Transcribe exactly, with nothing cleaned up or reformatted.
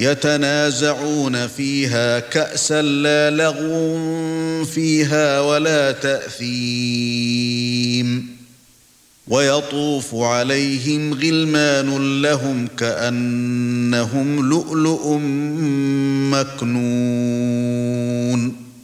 يتنازعون فيها كأسا لا لغو فيها ولا تأثيم ويطوف عليهم غلمان لهم كأنهم لؤلؤ مكنون